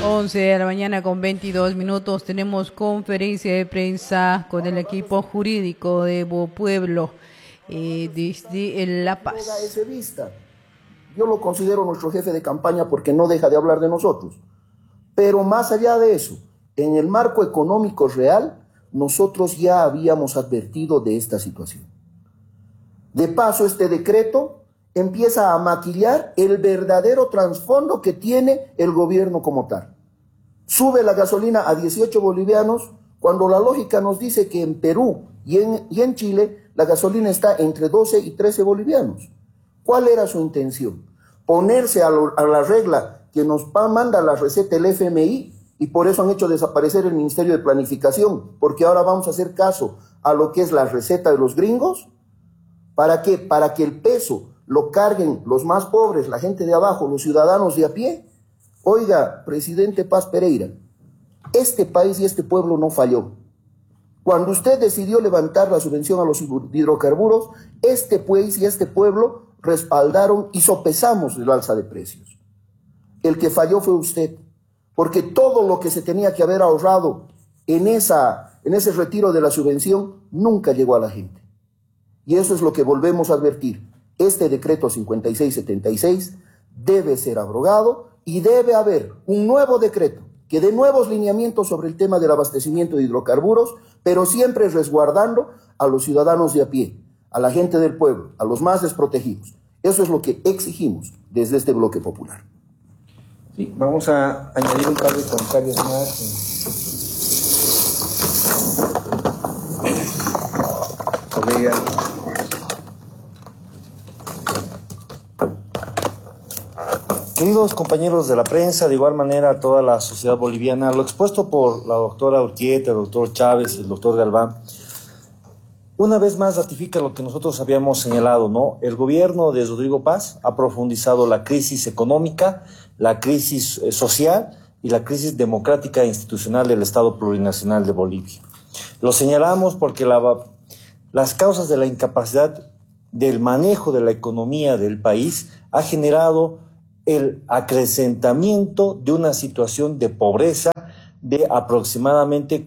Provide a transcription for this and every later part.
11 de la mañana con 22 minutos. Tenemos conferencia de prensa con el equipo jurídico de Pueblo desde La Paz. Ese vista. Yo lo considero nuestro jefe de campaña porque no deja de hablar de nosotros. Pero más allá de eso, en el marco económico real, nosotros ya habíamos advertido de esta situación. De paso, este decreto empieza a maquillar el verdadero trasfondo que tiene el gobierno como tal. Sube la gasolina a 18 bolivianos cuando la lógica nos dice que en Perú y en Chile la gasolina está entre 12 y 13 bolivianos. ¿Cuál era su intención? Ponerse a la regla que nos manda la receta el FMI, y por eso han hecho desaparecer el Ministerio de Planificación, porque ahora vamos a hacer caso a lo que es la receta de los gringos. ¿Para qué? Para que el peso lo carguen los más pobres, la gente de abajo, los ciudadanos de a pie. Oiga, presidente Paz Pereira, este país y este pueblo no falló. Cuando usted decidió levantar la subvención a los hidrocarburos, este país y este pueblo respaldaron y sopesamos el alza de precios. El que falló fue usted, porque todo lo que se tenía que haber ahorrado en ese retiro de la subvención nunca llegó a la gente. Y eso es lo que volvemos a advertir. Este decreto 5676 debe ser abrogado y debe haber un nuevo decreto que dé nuevos lineamientos sobre el tema del abastecimiento de hidrocarburos, pero siempre resguardando a los ciudadanos de a pie, a la gente del pueblo, a los más desprotegidos. Eso es lo que exigimos desde este bloque popular. Sí, vamos a añadir un par de comentarios más. Colega. Queridos compañeros de la prensa, de igual manera a toda la sociedad boliviana, lo expuesto por la doctora Urquieta, el doctor Chávez, el doctor Galván, una vez más ratifica lo que nosotros habíamos señalado, ¿no? El gobierno de Rodrigo Paz ha profundizado la crisis económica, la crisis social y la crisis democrática e institucional del Estado Plurinacional de Bolivia. Lo señalamos porque las causas de la incapacidad del manejo de la economía del país ha generado el acrecentamiento de una situación de pobreza de aproximadamente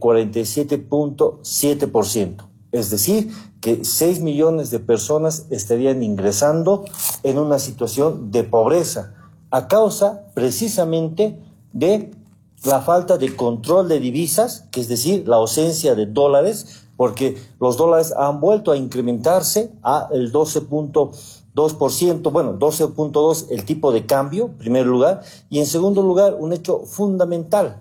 47.7%. Es decir, que 6 millones de personas estarían ingresando en una situación de pobreza a causa precisamente de la falta de control de divisas, que es decir, la ausencia de dólares, porque los dólares han vuelto a incrementarse a el 12.2%, bueno, 12.2% el tipo de cambio, en primer lugar, y en segundo lugar, un hecho fundamental,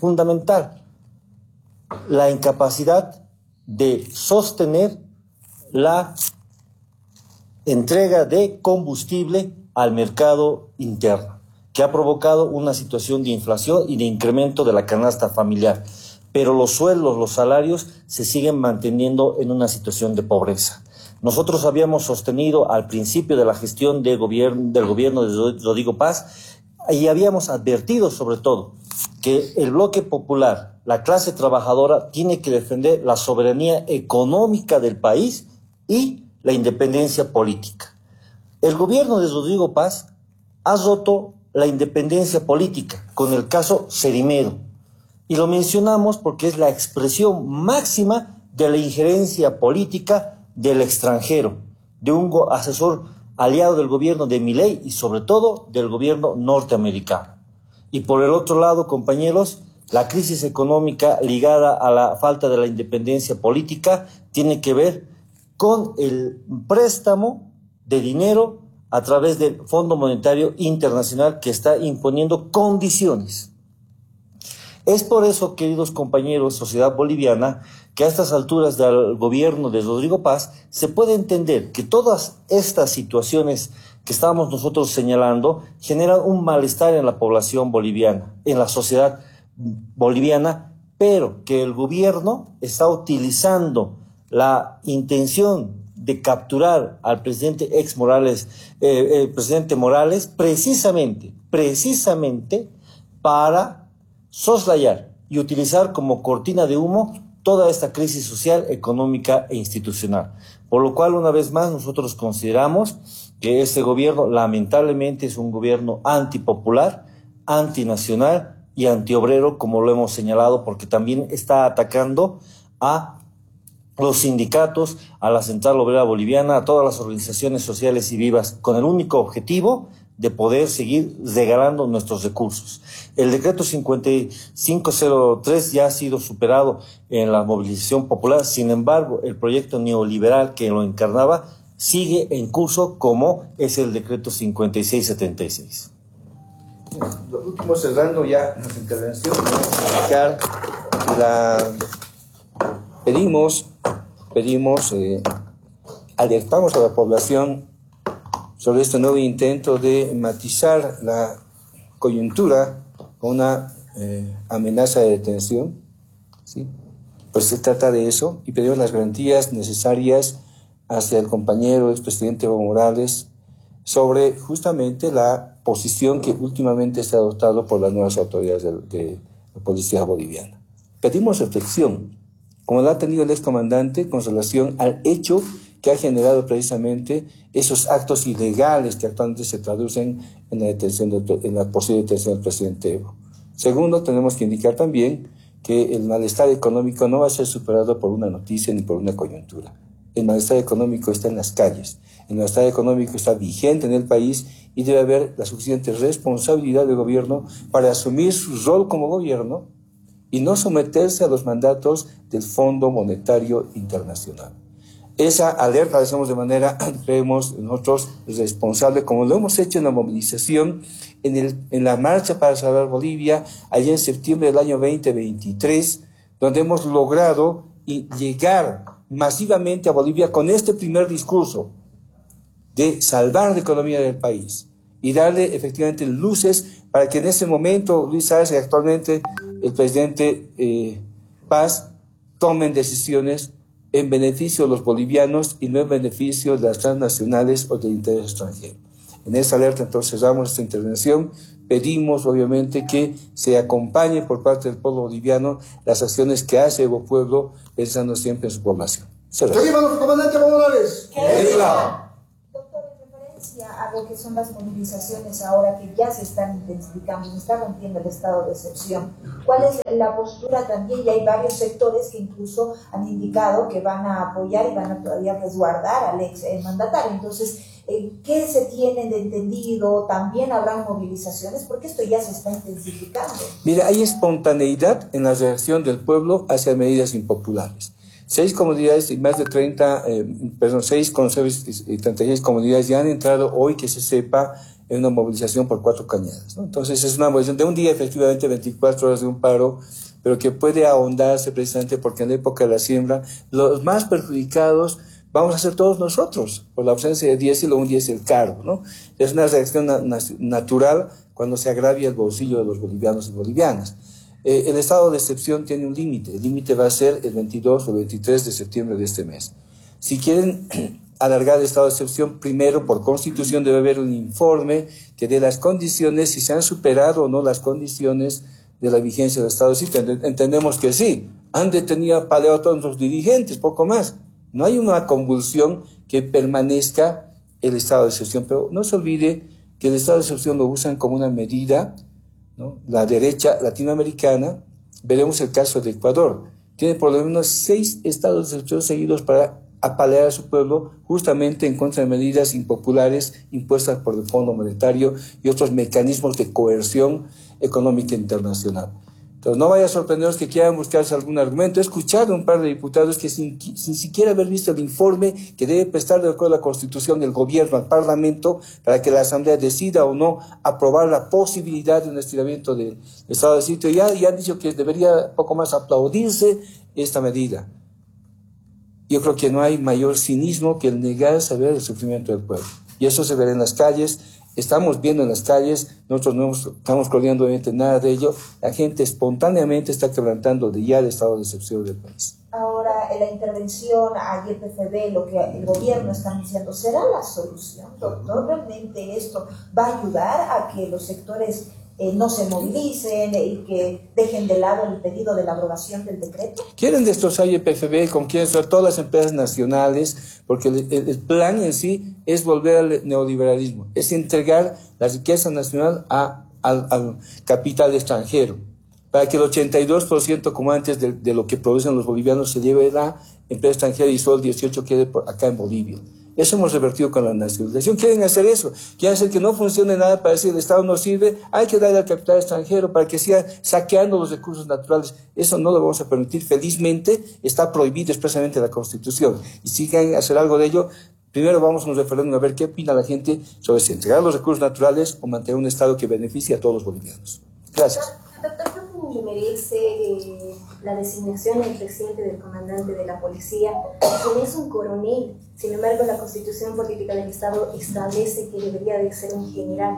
la incapacidad de sostener la entrega de combustible al mercado interno, que ha provocado una situación de inflación y de incremento de la canasta familiar. Pero los sueldos, los salarios se siguen manteniendo en una situación de pobreza. Nosotros habíamos sostenido al principio de la gestión del gobierno de Rodrigo Paz y habíamos advertido sobre todo que el bloque popular, la clase trabajadora, tiene que defender la soberanía económica del país y la independencia política. El gobierno de Rodrigo Paz ha roto la independencia política con el caso Cerimero. Y lo mencionamos porque es la expresión máxima de la injerencia política del extranjero, de un asesor aliado del gobierno de Milei y sobre todo del gobierno norteamericano. Y por el otro lado, compañeros, la crisis económica ligada a la falta de la independencia política tiene que ver con el préstamo de dinero a través del Fondo Monetario Internacional que está imponiendo condiciones. Es por eso, queridos compañeros, sociedad boliviana, que a estas alturas del gobierno de Rodrigo Paz se puede entender que todas estas situaciones que estamos nosotros señalando generan un malestar en la población boliviana, en la sociedad boliviana, pero que el gobierno está utilizando la intención de capturar al presidente presidente Morales, precisamente para soslayar y utilizar como cortina de humo toda esta crisis social, económica e institucional. Por lo cual, una vez más, nosotros consideramos que este gobierno lamentablemente es un gobierno antipopular, antinacional y antiobrero, como lo hemos señalado, porque también está atacando a los sindicatos, a la Central Obrera Boliviana, a todas las organizaciones sociales y vivas, con el único objetivo de poder seguir regalando nuestros recursos. El decreto 5503 ya ha sido superado en la movilización popular, sin embargo, el proyecto neoliberal que lo encarnaba sigue en curso, como es el decreto 5676. Lo último, cerrando ya nuestra intervención, alertamos a la población sobre este nuevo intento de matizar la coyuntura con una amenaza de detención, ¿sí? Pues se trata de eso, y pedimos las garantías necesarias hacia el compañero expresidente Evo Morales sobre justamente la posición que últimamente se ha adoptado por las nuevas autoridades de la policía boliviana. Pedimos reflexión, como la ha tenido el excomandante, con relación al hecho que ha generado precisamente esos actos ilegales que actualmente se traducen en la posible detención del presidente Evo. Segundo, tenemos que indicar también que el malestar económico no va a ser superado por una noticia ni por una coyuntura. El malestar económico está en las calles, el malestar económico está vigente en el país y debe haber la suficiente responsabilidad del gobierno para asumir su rol como gobierno y no someterse a los mandatos del Fondo Monetario Internacional. Esa alerta la hacemos de manera, creemos nosotros, responsable, como lo hemos hecho en la movilización, en la marcha para salvar Bolivia, allá en septiembre del año 2023, donde hemos logrado llegar masivamente a Bolivia con este primer discurso de salvar la economía del país y darle efectivamente luces para que en ese momento Luis Arce y actualmente el presidente Paz tomen decisiones en beneficio de los bolivianos y no en beneficio de las transnacionales o del interés extranjero. En esa alerta entonces damos esta intervención, pedimos obviamente que se acompañe por parte del pueblo boliviano las acciones que hace Evo Pueblo pensando siempre en su población. ¡Viva nuestro comandante Evo Morales! Doctor, en referencia a lo que son las movilizaciones ahora que ya se están intensificando, se está rompiendo el estado de excepción, ¿cuál es la postura también? Y hay varios sectores que incluso han indicado que van a apoyar y van a todavía resguardar al ex mandatario. Entonces, ¿qué se tiene de entendido? ¿También habrán movilizaciones? Porque esto ya se está intensificando. Mira, hay espontaneidad en la reacción del pueblo hacia medidas impopulares. 6 comunidades y más de 36 comunidades ya han entrado hoy, que se sepa, en una movilización por 4 cañadas, ¿no? Entonces es una movilización de un día, efectivamente 24 horas de un paro, pero que puede ahondarse precisamente porque en la época de la siembra los más perjudicados vamos a ser todos nosotros, por la ausencia de diésel o un diésel caro, ¿no? Es una reacción natural cuando se agravia el bolsillo de los bolivianos y bolivianas. El estado de excepción tiene un límite. El límite va a ser el 22 o 23 de septiembre de este mes. Si quieren alargar el estado de excepción, primero, por constitución, debe haber un informe que dé las condiciones, si se han superado o no las condiciones de la vigencia del estado de excepción. Entendemos que sí, han detenido, apaleado a todos los dirigentes, poco más. No hay una convulsión que permanezca el estado de excepción, pero no se olvide que el estado de excepción lo usan como una medida, ¿no? La derecha latinoamericana, veremos el caso de Ecuador, tiene por lo menos 6 estados de excepción seguidos para apalear a su pueblo justamente en contra de medidas impopulares impuestas por el Fondo Monetario y otros mecanismos de coerción económica internacional. Entonces no vaya a sorprendernos que quieran buscarse algún argumento. He escuchado a un par de diputados que sin siquiera haber visto el informe que debe prestar de acuerdo a la Constitución el gobierno al Parlamento para que la Asamblea decida o no aprobar la posibilidad de un estiramiento del estado de sitio. Ya han dicho que debería poco más aplaudirse esta medida. Yo creo que no hay mayor cinismo que el negar saber el sufrimiento del pueblo. Y eso se verá en las calles. Estamos viendo en las calles, nosotros no estamos coordinando obviamente nada de ello. La gente espontáneamente está quebrantando ya el estado de excepción del país. Ahora, en la intervención a YPFB, lo que el gobierno está anunciando, ¿será la solución, doctor? ¿Realmente esto va a ayudar a que los sectores no se movilicen y que dejen de lado el pedido de la aprobación del decreto? Quieren destrozar YPFB, como quieren destrozar todas las empresas nacionales, porque el plan en sí es volver al neoliberalismo, es entregar la riqueza nacional a al capital extranjero, para que el 82% como antes de lo que producen los bolivianos se lleve a la empresa extranjera y solo el 18% quede acá en Bolivia. Eso hemos revertido con la nacionalización. Quieren hacer eso, quieren hacer que no funcione nada para decir el Estado no sirve, hay que darle al capital extranjero para que siga saqueando los recursos naturales. Eso no lo vamos a permitir. Felizmente está prohibido expresamente en la Constitución. Y si quieren hacer algo de ello, primero vamos a un referéndum a ver qué opina la gente sobre si entregar los recursos naturales o mantener un Estado que beneficie a todos los bolivianos. Gracias. Doctor, ¿cómo le merece la designación del presidente del comandante de la policía? Quien es un coronel. Sin embargo, la Constitución Política del Estado establece que debería de ser un general.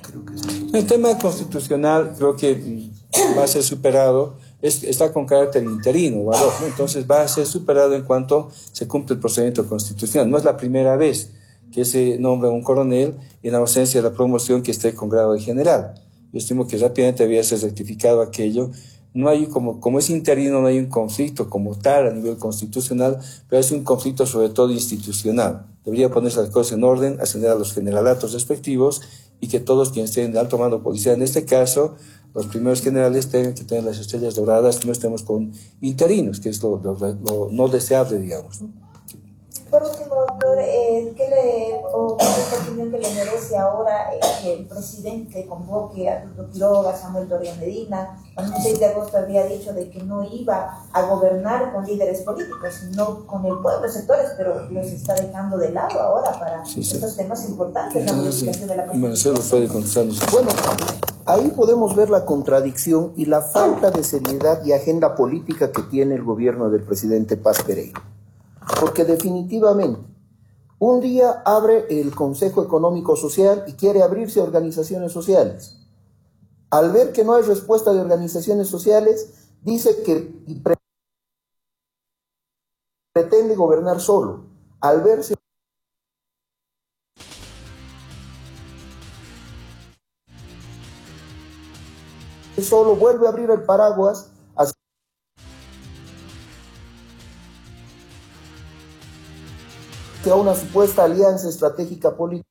El tema constitucional creo que va a ser superado, está con carácter interino, ¿no? Entonces va a ser superado en cuanto se cumple el procedimiento constitucional. No es la primera vez que se nombra un coronel en ausencia de la promoción que esté con grado de general. Yo estimo que rápidamente había ser rectificado aquello. No hay, como es interino, no hay un conflicto como tal a nivel constitucional, pero es un conflicto sobre todo institucional. Debería ponerse las cosas en orden, ascender a los generalatos respectivos y que todos quienes estén en el alto mando policial, en este caso, los primeros generales tengan que tener las estrellas doradas, no estemos con interinos, que es lo no deseable, digamos, ¿no? Por último, doctor, ¿qué opinión que le merece ahora que el presidente convoque a Tuto Quiroga, Samuel Doria Medina? El 6 de agosto había dicho de que no iba a gobernar con líderes políticos, sino con el pueblo, sectores, pero los está dejando de lado ahora para estos temas importantes, la modificación de la Constitución. Bueno, ahí podemos ver la contradicción y la falta de seriedad y agenda política que tiene el gobierno del presidente Paz Pereira. Porque definitivamente, un día abre el Consejo Económico Social y quiere abrirse a organizaciones sociales. Al ver que no hay respuesta de organizaciones sociales, dice que pretende gobernar solo. Al verse solo, vuelve a abrir el paraguas a una supuesta alianza estratégica política